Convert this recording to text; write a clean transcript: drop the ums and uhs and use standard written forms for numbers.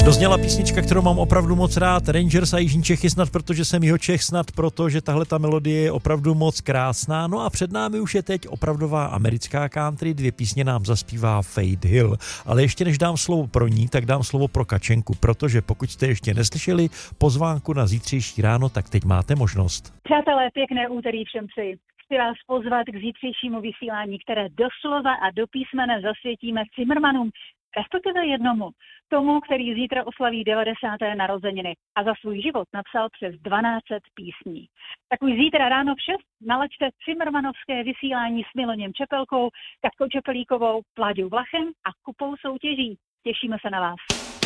Dozněla písnička, kterou mám opravdu moc rád, Rangers a Jižní Čechy, snad protože jsem Jihočech, snad proto, že tahle ta melodie je opravdu moc krásná. No a před námi už je teď opravdová americká country, 2 písně nám zaspívá Faith Hill. Ale ještě než dám slovo pro ní, tak dám slovo pro Kačenku, protože pokud jste ještě neslyšeli pozvánku na zítřejší ráno, tak teď máte možnost. Přátelé, pěkné úterý všem přeji. Chci vás pozvat k zítřejšímu vysílání, které doslova a do písmene zasvětíme Cimrmanům, respektive jednomu, tomu, který zítra oslaví 90. narozeniny a za svůj život napsal přes 1200 písní. Tak už zítra ráno v 6 nalaďte Cimrmanovské vysílání s Miloněm Čepelkou, Katkou Čepelíkovou, Vláďou Vlachem a kupou soutěží. Těšíme se na vás.